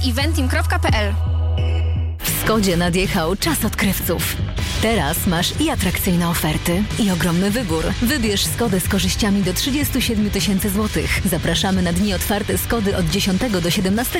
eventim.pl. W Skodzie nadjechał czas odkrywców. Teraz masz i atrakcyjne oferty, i ogromny wybór. Wybierz Skodę z korzyściami do 37 000 złotych. Zapraszamy na dni otwarte Skody od 10 do 17